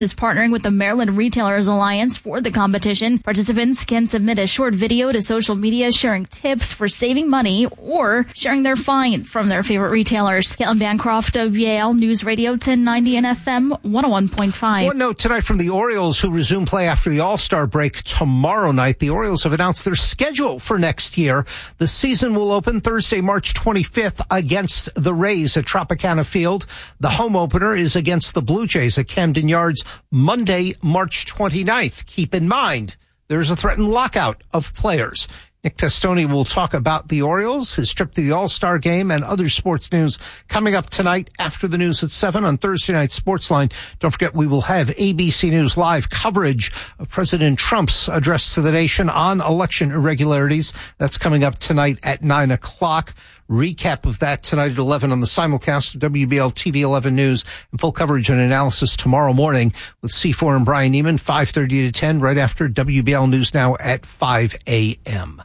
is partnering with the Maryland Retailers Alliance for the competition. Participants can submit a short video to social media sharing tips for saving money or sharing their finds from their favorite retailers. Caitlin Bancroft, WBAL News Radio 1090 and FM 101.5. One note tonight from the Orioles, who resume play after the All-Star break tomorrow night. The Orioles have announced their schedule for next year. The season will open Thursday, March 25th against the Rays at Tropicana Field. The home opener is against the Blue Jays at Camden Yards Monday, March 29th. Keep in mind, there's a threatened lockout of players. Nick Testoni will talk about the Orioles, his trip to the All-Star game, and other sports news coming up tonight after the news at 7 on Thursday Night Sportsline. Don't forget, we will have ABC News Live coverage of President Trump's address to the nation on election irregularities. That's coming up tonight at 9 o'clock. Recap of that tonight at 11 on the simulcast of WBL TV 11 News, and full coverage and analysis tomorrow morning with C4 and Brian Neiman, 5:30 to 10, right after WBL News Now at 5 a.m.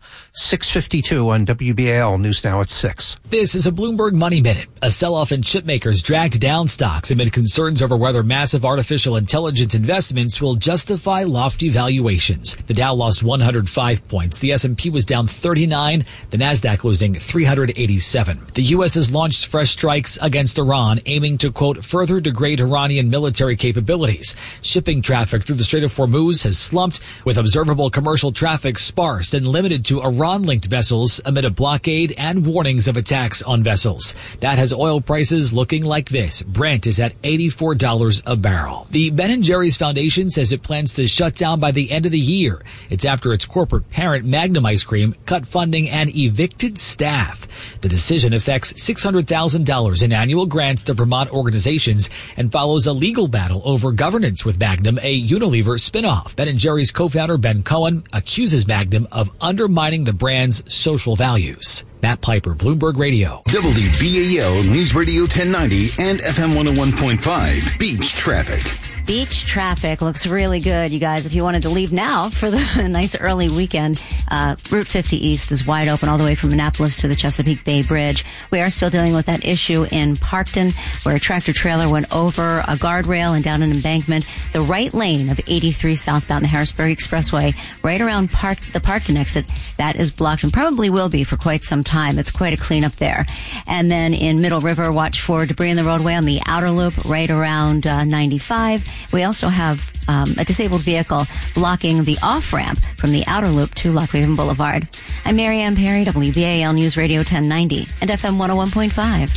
6:52 on WBAL News Now at 6. This is a Bloomberg Money Minute. A sell-off in chip makers dragged down stocks amid concerns over whether massive artificial intelligence investments will justify lofty valuations. The Dow lost 105 points. The S&P was down 39. The Nasdaq losing 387. The U.S. has launched fresh strikes against Iran, aiming to, quote, further degrade Iranian military capabilities. Shipping traffic through the Strait of Hormuz has slumped, with observable commercial traffic sparse and limited to Iran-linked vessels amid a blockade and warnings of attacks on vessels. That has oil prices looking like this. Brent is at $84 a barrel. The Ben & Jerry's Foundation says it plans to shut down by the end of the year. It's after its corporate parent, Magnum Ice Cream, cut funding and evicted staff. The decision affects $600,000 in annual grants to Vermont organizations and follows a legal battle over governance with Magnum, a Unilever spinoff. Ben & Jerry's co-founder Ben Cohen accuses Magnum of undermining the brand's social values. Matt Piper, Bloomberg Radio. WBAL News Radio 1090 and FM 101.5. Beach traffic. Beach traffic looks really good, you guys. If you wanted to leave now for the nice early weekend, Route 50 East is wide open all the way from Annapolis to the Chesapeake Bay Bridge. We are still dealing with that issue in Parkton, where a tractor trailer went over a guardrail and down an embankment. The right lane of 83 southbound the Harrisburg Expressway, right around the Parkton exit, that is blocked and probably will be for quite some time. It's quite a cleanup there. And then in Middle River, watch for debris in the roadway on the outer loop right around 95. We also have a disabled vehicle blocking the off-ramp from the outer loop to Lockhaven Boulevard. I'm Mary Ann Perry, WBAL News Radio 1090 and FM 101.5.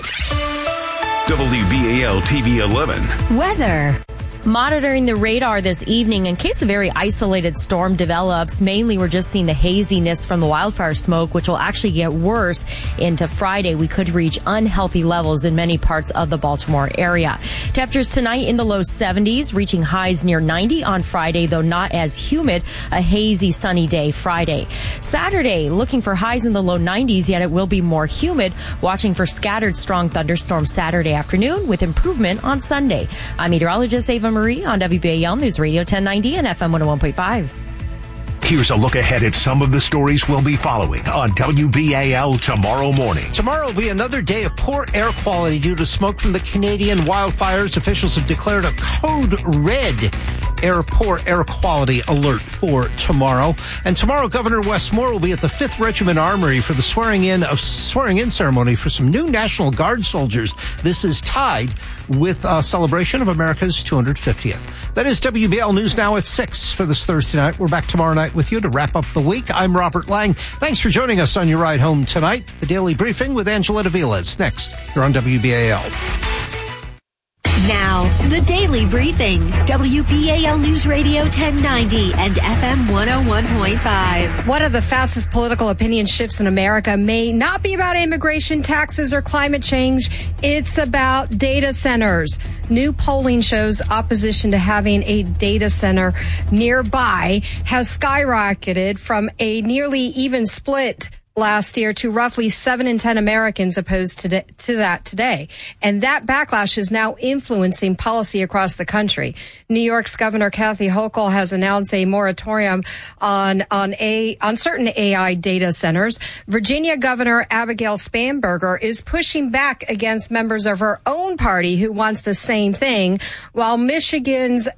WBAL TV 11. Weather. Monitoring the radar this evening in case a very isolated storm develops. Mainly, we're just seeing the haziness from the wildfire smoke, which will actually get worse into Friday. We could reach unhealthy levels in many parts of the Baltimore area. Temperatures tonight in the low 70s, reaching highs near 90 on Friday, though not as humid. A hazy, sunny day Friday. Saturday, looking for highs in the low 90s, yet it will be more humid. Watching for scattered strong thunderstorms Saturday afternoon with improvement on Sunday. I'm meteorologist Ava Marie on WBAL News Radio 1090 and FM 101.5. Here's a look ahead at some of the stories we'll be following on WBAL tomorrow morning. Tomorrow will be another day of poor air quality due to smoke from the Canadian wildfires. Officials have declared a code red poor air quality alert for tomorrow. And tomorrow, Governor Wes Moore will be at the 5th Regiment Armory for the swearing in ceremony for some new National Guard soldiers. This is tied with a celebration of America's 250th. That is WBL News Now at 6 for this Thursday night. We're back tomorrow night with you to wrap up the week. I'm Robert Lang. Thanks for joining us on your ride home tonight. The Daily Briefing with Angeletta Velez. Next, you're on WBAL. Now, the Daily Briefing. WBAL News Radio 1090 and FM 101.5. One of the fastest political opinion shifts in America may not be about immigration, taxes, or climate change. It's about data centers. New polling shows opposition to having a data center nearby has skyrocketed from a nearly even split last year to roughly 7 in 10 Americans opposed to that today. And that backlash is now influencing policy across the country. New York's Governor Kathy Hochul has announced a moratorium on certain AI data centers. Virginia Governor Abigail Spanberger is pushing back against members of her own party who wants the same thing, while Michigan's